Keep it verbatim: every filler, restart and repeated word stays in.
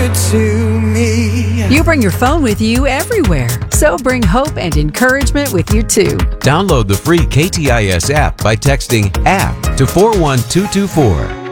good to me. You bring your phone with you everywhere, so bring hope and encouragement with you too. Download the free K T I S app by texting app to four one two two four.